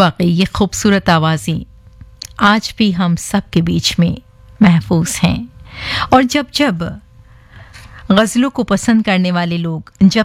वाकई ये खूबसूरत आवाज़ें आज भी हम सब के बीच में महफूज हैं। और जब जब गज़लों को पसंद करने वाले लोग जब